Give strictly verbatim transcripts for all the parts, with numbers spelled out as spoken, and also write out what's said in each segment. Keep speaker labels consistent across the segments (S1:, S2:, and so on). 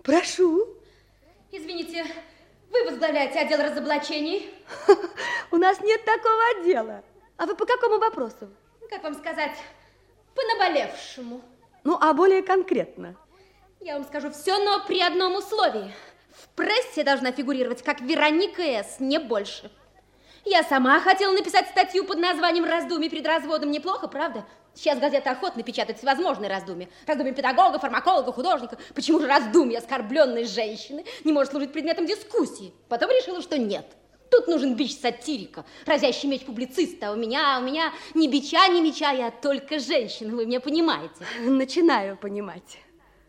S1: Прошу.
S2: Извините, вы возглавляете отдел разоблачений?
S1: У нас нет такого отдела. А вы по какому вопросу?
S2: Как вам сказать, по наболевшему.
S1: Ну, а более конкретно?
S2: Я вам скажу все, но при одном условии. В прессе должна фигурировать как Вероника С., не больше. Я сама хотела написать статью под названием «Раздумье перед разводом». Неплохо, правда? Сейчас газеты охотно печатают всевозможные раздумья. Раздумья педагога, фармаколога, художника. Почему же раздумье оскорбленной женщины не может служить предметом дискуссии? Потом решила, что нет. Тут нужен бич сатирика, разящий меч публициста. А у меня, у меня ни бича, ни меча, я только женщина, вы меня понимаете?
S1: Начинаю понимать.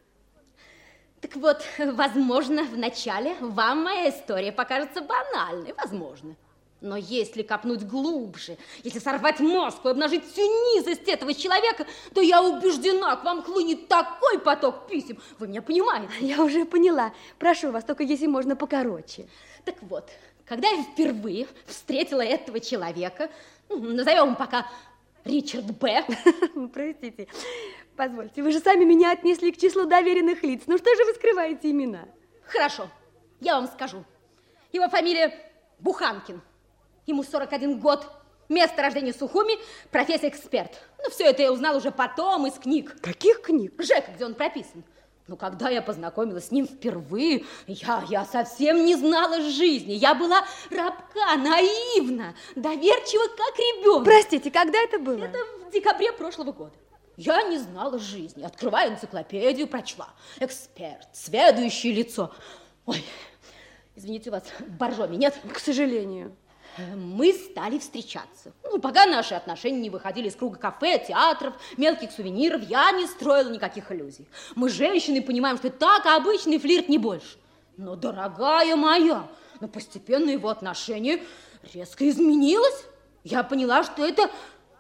S2: Так вот, возможно, вначале вам моя история покажется банальной, возможно. Но если копнуть глубже, если сорвать мозг и обнажить всю низость этого человека, то я убеждена, к вам хлынет такой поток писем. Вы меня понимаете?
S1: Я уже поняла. Прошу вас, только если можно покороче.
S2: Так вот, когда я впервые встретила этого человека, ну, назовем пока Ричард Б.
S1: Простите, позвольте, вы же сами меня отнесли к числу доверенных лиц. Ну что же вы скрываете имена?
S2: Хорошо, я вам скажу. Его фамилия Буханкин. Ему сорок один год, место рождения Сухуми, профессия эксперт. Ну, все это я узнала уже потом из книг.
S1: Каких книг?
S2: ЖЭК, где он прописан. Но когда я познакомилась с ним впервые, я, я совсем не знала жизни. Я была рабка, наивна, доверчива, как ребенок.
S1: Простите, когда это было?
S2: Это в декабре прошлого года. Я не знала жизни. Открываю энциклопедию, прочла. Эксперт, сведущее лицо. Ой, извините, у вас боржоми нет?
S1: К сожалению.
S2: Мы стали встречаться. Ну, пока наши отношения не выходили из круга кафе, театров, мелких сувениров, я не строила никаких иллюзий. Мы, женщины, понимаем, что это так, обычный флирт, не больше. Но, дорогая моя, но постепенно его отношение резко изменилось. Я поняла, что это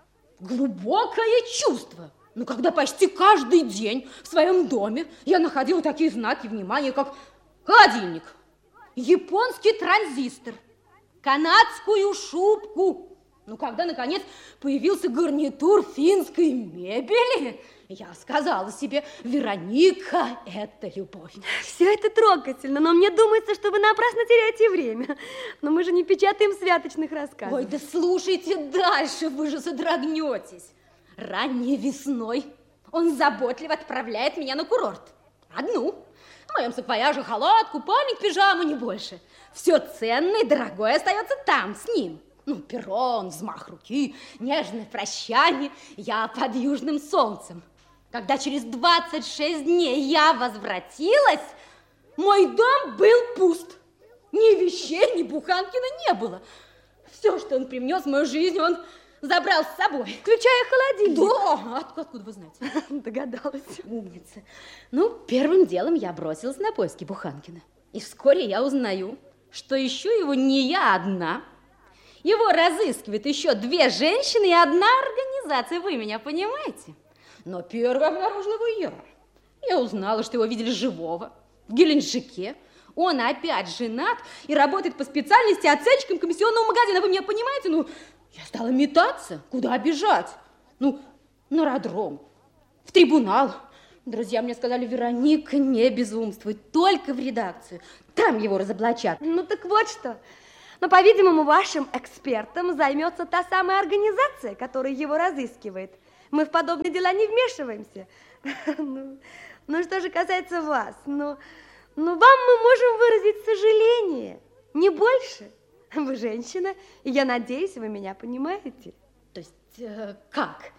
S2: глубокое чувство. Ну, когда почти каждый день в своем доме я находила такие знаки внимания, как холодильник, японский транзистор, канадскую шубку. Ну, когда, наконец, появился гарнитур финской мебели, я сказала себе, Вероника, это любовь.
S1: Все это трогательно, но мне думается, что вы напрасно теряете время. Но мы же не печатаем святочных рассказов.
S2: Ой, да слушайте дальше, вы же содрогнетесь. Ранней весной он заботливо отправляет меня на курорт. Одну. В моем саквояже халат, купальник, пижама, не больше. Все ценное и дорогое остается там, с ним. Ну, перрон, взмах руки, нежное прощание. Я под южным солнцем. Когда через двадцать шесть дней я возвратилась, мой дом был пуст. Ни вещей, ни Буханкина не было. Все, что он привнес в мою жизнь, он забрал с собой.
S1: Включая холодильник?
S2: Да, откуда, откуда вы знаете?
S1: Догадалась.
S2: Умница. Ну, первым делом я бросилась на поиски Буханкина. И вскоре я узнаю, что ищу его не я одна. Его разыскивают еще две женщины и одна организация. Вы меня понимаете? Но первой обнаружила его я. Я узнала, что его видели живого в Геленджике. Он опять женат и работает по специальности оценщиком комиссионного магазина. Вы меня понимаете? Ну, я стала метаться. Куда бежать? Ну, на аэродром, в трибунал. Друзья мне сказали, Вероника, не безумствуй, только в редакцию. Там его разоблачат.
S1: Ну, так вот что. Но, по-видимому, вашим экспертом займется та самая организация, которая его разыскивает. Мы в подобные дела не вмешиваемся. Ну, ну что же касается вас, ну, ну, вам мы можем выразить сожаление, не больше. Вы женщина, и я надеюсь, вы меня понимаете.
S2: То есть, э, как?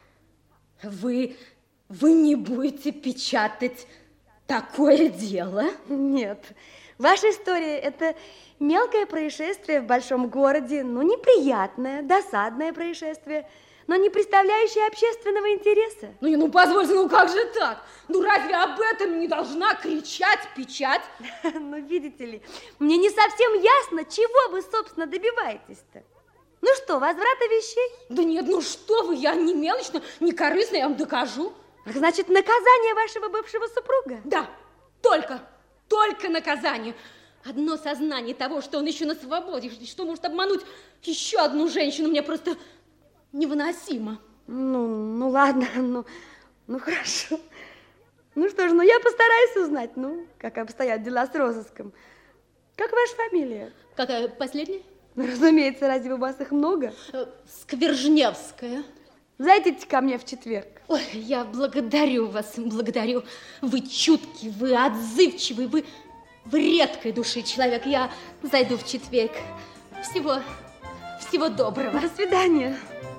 S2: Вы, вы не будете печатать такое дело?
S1: Нет. Ваша история – это мелкое происшествие в большом городе, ну, неприятное, досадное происшествие, но не представляющее общественного интереса.
S2: Ну, ну, позвольте, ну как же так? Ну, разве об этом не должна кричать печать?
S1: Ну, видите ли, мне не совсем ясно, чего вы, собственно, добиваетесь-то. Ну что, возврата вещей?
S2: Да нет, ну что вы, я не мелочно, не корыстно, я вам докажу.
S1: Значит, наказание вашего бывшего супруга?
S2: Да, только, только наказание. Одно сознание того, что он еще на свободе, что может обмануть еще одну женщину, мне просто невыносимо.
S1: Ну, ну ладно, ну, ну хорошо. Ну что ж, ну я постараюсь узнать, ну, как обстоят дела с розыском. Как ваша фамилия?
S2: Какая последняя?
S1: Ну, разумеется, разве у вас их много?
S2: Сквержневская.
S1: Зайдите ко мне в четверг.
S2: Ой, я благодарю вас, благодарю. Вы чуткий, вы отзывчивый, вы, вы редкой души человек. Я зайду в четверг. Всего, всего доброго.
S1: До свидания.